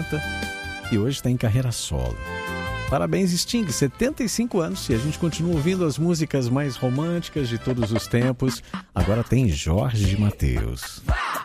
90 e hoje está em carreira solo. Parabéns, Sting, 75 anos, e a gente continua ouvindo as músicas mais românticas de todos os tempos. Agora tem Jorge Mateus.